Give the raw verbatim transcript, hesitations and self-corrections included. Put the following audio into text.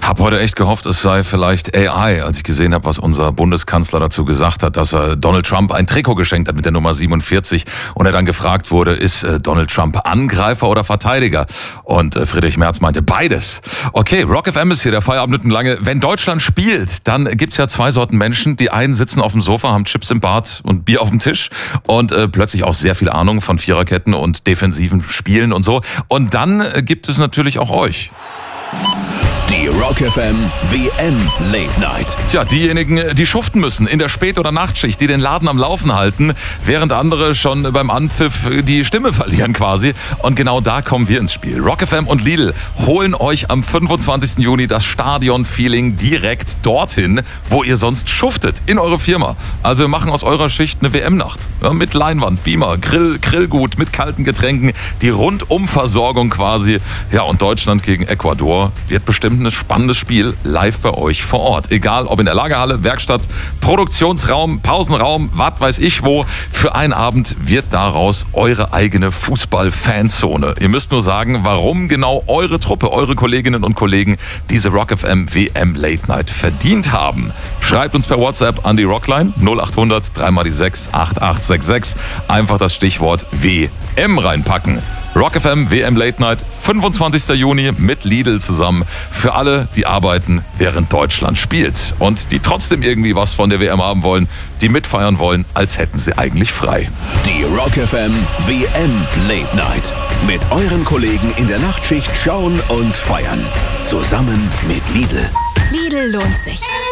Hab heute echt gehofft, es sei vielleicht A I, als ich gesehen habe, was unser Bundeskanzler dazu gesagt hat, dass er Donald Trump ein Trikot geschenkt hat mit der Nummer siebenundvierzig und er dann gefragt wurde, ist äh, Donald Trump Angreifer oder Verteidiger? Und äh, Friedrich Merz meinte, beides. Okay, Rock F M ist hier, der Feierabend lange. Wenn Deutschland spielt, dann gibt's ja zwei Sorten Menschen. Die einen sitzen auf dem Sofa, haben Chips im Bart und Bier auf dem Tisch und äh, plötzlich auch sehr viel Ahnung von Viererketten und defensiven Spielen und so. Und dann äh, gibt es natürlich auch euch. Die Rock F M W M Late Night. Tja, diejenigen, die schuften müssen in der Spät- oder Nachtschicht, die den Laden am Laufen halten, während andere schon beim Anpfiff die Stimme verlieren quasi. Und genau da kommen wir ins Spiel. Rock F M und Lidl holen euch am fünfundzwanzigsten Juni das Stadion-Feeling direkt dorthin, wo ihr sonst schuftet, in eure Firma. Also wir machen aus eurer Schicht eine W M-Nacht. Ja, mit Leinwand, Beamer, Grill, Grillgut, mit kalten Getränken, die Rundumversorgung quasi. Ja, und Deutschland gegen Ecuador wird bestimmt ein spannendes Spiel live bei euch vor Ort. Egal ob in der Lagerhalle, Werkstatt, Produktionsraum, Pausenraum, was weiß ich wo. Für einen Abend wird daraus eure eigene Fußball-Fanzone. Ihr müsst nur sagen, warum genau eure Truppe, eure Kolleginnen und Kollegen diese Rock F M W M Late Night verdient haben. Schreibt uns per WhatsApp an die Rockline null acht hundert drei mal die sechs acht acht sechs sechs. Einfach das Stichwort W M reinpacken. Rock F M W M Late Night, fünfundzwanzigsten Juni mit Lidl zusammen. Für alle, die arbeiten, während Deutschland spielt und die trotzdem irgendwie was von der W M haben wollen, die mitfeiern wollen, als hätten sie eigentlich frei. Die Rock F M W M Late Night. Mit euren Kollegen in der Nachtschicht schauen und feiern. Zusammen mit Lidl. Lidl lohnt sich.